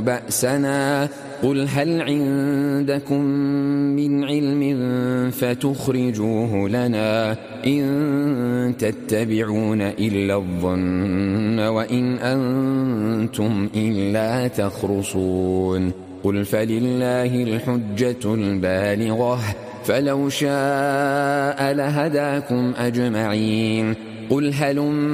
بأسنا قل هل عندكم من علم فتخرجوه لنا إن تتبعون إلا الظن وإن أنتم إلا تخرصون قل فلله الحجة البالغة فلو شاء لهداكم أجمعين قل هلم